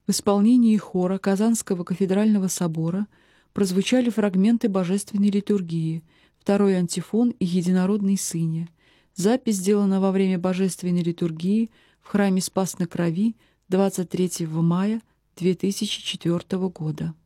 В исполнении хора Казанского кафедрального собора прозвучали фрагменты божественной литургии, второй антифон и единородный Сыне. Запись сделана во время божественной литургии в храме Спас на Крови 23 мая 2004 года.